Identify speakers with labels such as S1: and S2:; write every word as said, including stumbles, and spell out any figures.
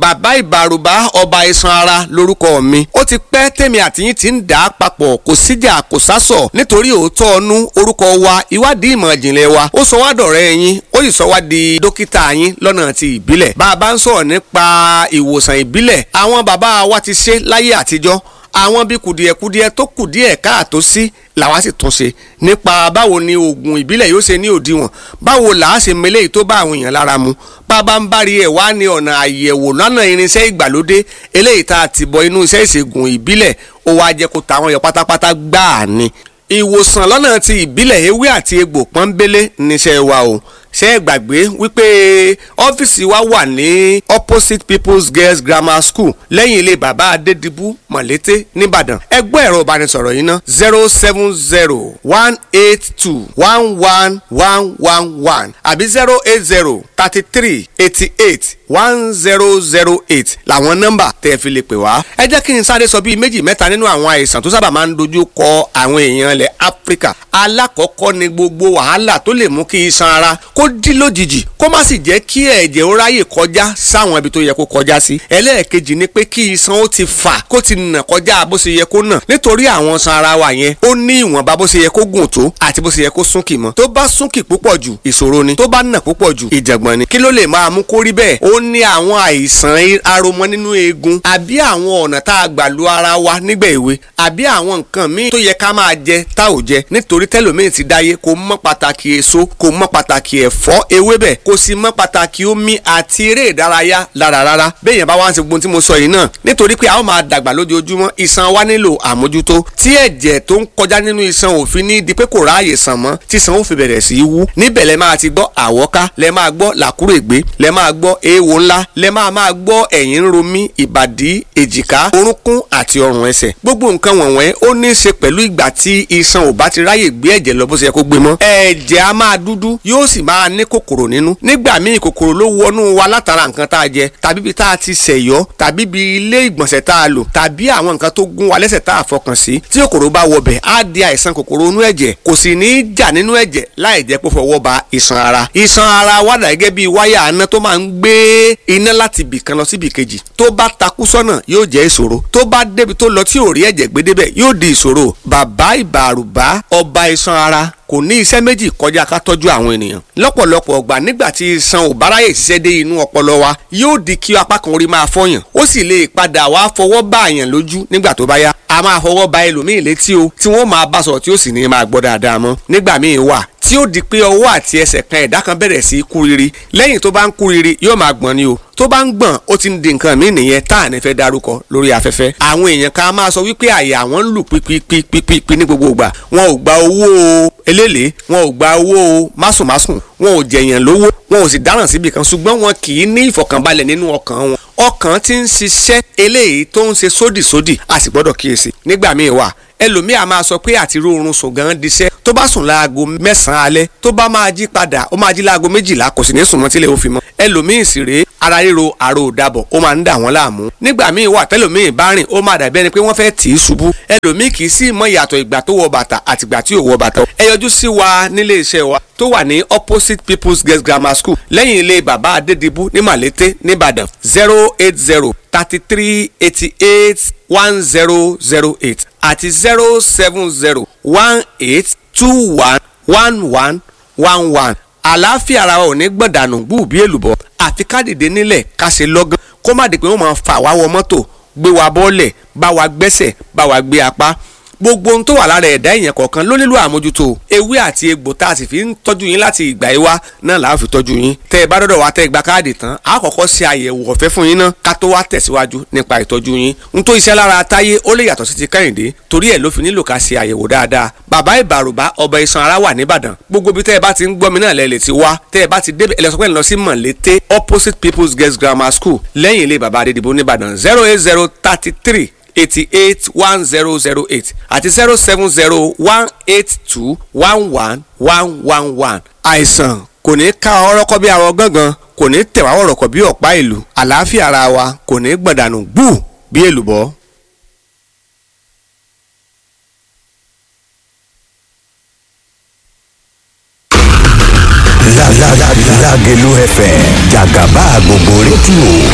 S1: bàbá ìbàrùbá ọba iṣan ara lórúkọ mi. ó ti pẹ́ tèmi àtìyín ti ń dà á papọ̀ kò síjà kò sásọ̀ nítorí òótọ́ ọnú orúkọ wa ìwádìí ìmọ̀ ìjìnlẹ̀ wa ó sọ wá dọ̀rẹ́ yín ó sì sọ wá di dókítà yín lọ́nà ti ìbílẹ̀. bàbá ń sọ̀rọ̀ nípa ìwòsàn ìbílẹ̀ àwọn bàbá wa ti ṣe láyé àtijọ́ àwọn bí kùdìẹ̀kùdìẹ̀ tó kùdìẹ̀ káàtó sí làwa sì tún ṣe nípa báwo ni oògùn ìbílẹ̀ yóò ṣe ní òdiwọ̀n báwo làá ṣe mele tó bá àwọn èèyàn lára mu bàbá ń bá rí ẹ̀ wá ní ọ̀nà àyẹ̀wò lọ́nà irinṣẹ́ ìgbàlódé eléyìí tá a ti bọ inú iṣẹ́ ìṣègùn ìbílẹ̀ ó wá jẹ́ kó tàwọn yọ pátápátá gbáà ni ìwòsàn lọ́nà ti ìbílẹ̀ ewé àti egbò pọ́nbélé níṣẹ́ wa o ṣé ẹ gbàgbé wípé ọ́fíìsì wa wà ní opposite people's girls grammar school lẹ́yìn ilé bàbá adédìbú mọ̀lété nìbàdàn ẹgbẹ́ ẹ̀rọ ìbánisọ̀rọ̀ yìí ná zero seven zero one eight two one one one one one àbí zero eight zero thirty three eighty eight one zero zero eight làwọn nọ́mbà tẹ́ ẹ fi lè pè wá. ẹ jẹ́ kí n sáré sọ bíi méjì mẹ́ta nínú àwọn àìsàn tó sábà máa ń dojú kọ àwọn èèyàn ilẹ̀ áfíríkà. alákọ̀ọ́kọ́ ni gbogbo wàhálà tó lè mú kí iṣan ara kó dí lójijì kó má sì jẹ́ kí ẹ̀jẹ̀ ó ráyè kọjá sáwọn ibi tó yẹ kó kọjá sí. ẹlẹ́ẹ̀kejì ni pé kí iṣan ó ti fà kó ti nà kọjá bó ṣe yẹ kó nà nítorí àwọn iṣan ara wa yẹn ó ní ìwọ̀nba bó ṣe yẹ kó gùn tó àti bó ṣe yẹ kó súnkì mọ́. tó bá súnkì púpọ̀ jù ìṣòro ni tó bá nà púpọ̀ jù ìjàngbọ̀n ni. kí ló lè máa mú kó rí bẹ́ẹ̀? ó ní àwọn àìsàn aromọ nínú eegun àbí àwọn ọ̀nà tá a gbà lu ara wa nígbà èwe àbí àwọn nǹkan míì tó yẹ ká máa jẹ tá ò jẹ nítorí tẹlòmíì ti dáyé kò mọ̀ pàtàkì èso kò mọ̀ pàtàkì ẹ̀fọ́ ewébẹ̀ kò sì mọ̀ pàtàkì omi àti eré ìdárayá lára rárá béèyàn bá wá ń ṣe gbogbo tí mo sọ yìí náà nítorí pé a ó máa dàgbà lójoojúmọ́ iṣan wa nílò àmójútó tí ẹ̀jẹ̀ tó ń kọjá nínú iṣan òfin ní di pé kò ráàyè sàn mọ́ tí iṣan ó fi bẹ̀rẹ̀ sí í wú níbẹ̀ lẹ máa ti gbọ́ àwọ́ká lẹ máa gbọ́ làkúrègbé lẹ máa gbọ́ eéwo ńlá lẹ máa máa gbọ́ ẹ̀yìn ń ro mí ìbàdí èjìká orúnkún àti ọrùn ẹsẹ̀ gbogbo nǹkan wọ̀nyẹn ó ní í ṣe pẹ̀lú ìgbà tí iṣan ò bá ti ráyè gbé ẹ̀jẹ̀ lọ bó ṣe yẹ kó gbé mọ́ ẹ̀jẹ̀ á máa dúdú yóò sì máa ní kòkòrò nínú nígbà míì kòkòrò ló wọnú wa látara nǹkan tá a jẹ tàbí ibi tá a ti ṣẹ̀yọ́ tàbí ibi ilé ìgbọ̀nsẹ̀ tá a lò tàbí àwọn nǹkan tó gún wa lẹ́sẹ̀ tá a fọkàn sí tí kòkòrò bá wọbẹ̀ á di àìsàn kòkòrò inú ẹ̀jẹ̀ kò sì ní í jà nínú ẹ̀jẹ̀ láì jẹ́ pé fọwọ́ ba iṣan ara iṣan ara wà dà gẹ́gẹ́ bí wáyà aná tó máa ń gbé iná láti ibì kan lọ síbì kejì tó bá takú sọ́nà yóò jẹ́ ìṣòro tó bá débi tó lọ tí ò rí ẹ̀jẹ̀ gbé débẹ̀ yóò di ìṣòro. bàbá ìbàrùbá ọba iṣan ara kò ní iṣẹ́ méjì kọjá ká tọ́jú àwọn ènìyàn lọ́pọ̀lọpọ̀ ọgbà nígbà tí iṣan ò bá ráyè ṣiṣẹ́ dé inú ọpọlọ wa yóò di kí apá kan orí máa fọyàn ó sì lè padà wá fọwọ́ bá àyàn lójú nígbà tó bá yá a máa fọwọ́ ba ẹlòmíì létí o tí wọ́n máa bá sọ̀rọ̀ tí ó sì ní máa gbọ́ dáadáa mọ́ nígbà míì wà tí ó di pé ọwọ́ àti ẹsẹ̀ kan ẹ̀dá kan bẹ̀rẹ̀ sí í kúriri lẹ́yìn tó bá ń kúriri yóò máa gbọ̀n ni o tó bá ń gbọ̀n ó ti ń di nǹkan míì nìyẹn tá à ní fẹ́ dárúkọ lórí afẹ́fẹ́ àwọn èèyàn kan máa sọ wípé àyà wọn ń lù pípípípípí ní gbogbo ìgbà wọn ò gba owó eléèlé wọn ò gba owó másùnmásùn wọn ò jẹ̀yàn lówó wọn ò sì dáràn síbi kan ṣùgbọ́n wọn kì í ní ìfọ̀kànbalẹ̀ nínú ọkàn wọn ọkàn ti ń ṣiṣẹ́ eléyìí tó ń ṣe sódìsódì a sì gbọ́dọ̀ kíyèsí nígbà míì wà ẹlòmíì a máa sọ pé àti rórun sùn gan diṣẹ́ tó bá sùn láago mẹ́sàn-án alẹ́ tó bá máa jí padà ó máa jí láago méjìlá kò sì ní sùn mọ́ tílẹ̀ ó fi mọ́ ẹlòmíì sì rèé ara ríro àrò òdàbọ̀ ó máa ń dà wọ́n láàmú nígbà míì wà tẹ́lòmíì bá rìn ó máa dàbí ẹni pé wọ́n fẹ́ tì í ṣubú ẹlòmíì kì í sì mọ ìyàtọ̀ ìgbà tó wọ bàtà àtìgbà tí ò wọ bàtà ẹ yọjú sí wa nílé iṣẹ́ wa tó wà ní opposite people's girls grammar school lẹ́yìn ilé bàbá adédìbú ní màlété nìbàdàn zero eight zero thirty three eighty eight one zero zero eight àti zero seven zero one eight two one one one one one àlàáfíà ara wa ò ní gbọ̀dànù gbù bí èlùbọ́ àfi ká dìde nílẹ̀ ká ṣe lọ́gán kó má di pé wọ́n máa fà wá wọ mọ́tò gbé wa bọ́ọ̀lẹ̀ bá wa gbẹ́sẹ̀ bá wa gbé apá gbogbo ohun tó wà lára ẹ̀dá èèyàn kọ̀ọ̀kan ló nílò àmójútó ewé àti egbò tá a sì fi ń tọ́jú yín láti ìgbà yìí wá náà làá fi tọ́jú yín tẹ́ ẹ bá dọ́dọ̀ wá tẹ́ ẹ gba káàdì tán a kọ́kọ́ ṣe àyẹ̀wò ọ̀fẹ́ fún yín náà ká tó wá tẹ̀síwájú nípa ìtọ́jú yín n tó iṣẹ́ lára táyé ó lè yàtọ̀ sí ti kẹ́hìndé torí ẹ̀ ló fi nílò ká ṣe àyẹ̀wò dáadáa bàbá ìbàrùbá ọba iṣan ara wà níbàdàn gbogbo bí tẹ́ ẹ bá ti ń gbọ́ mi náà lẹ lè ti wá tẹ́ ẹ bá ti débẹ̀ ẹlẹ́sọ̀pẹ́ lọ sí mọ̀lété opposite people's girls grammar school lẹ́yìn ilé bàbá adédìbò níbàdàn zero eight zero thirty three eighty-eight one zero zero eight àti zero seven zero one eight two one one one one one. àìsàn kò ní ká ọrọ́kọ́ bí arọ gángan kò ní tẹ̀wá ọ̀rọ̀kọ̀ bí ọ̀pá ìlú àlàáfíà ara wa kò ní gbọ̀dànù gbù bí èlùbọ́.
S2: Lágelú F M jàgàbá gbogbo rédíò.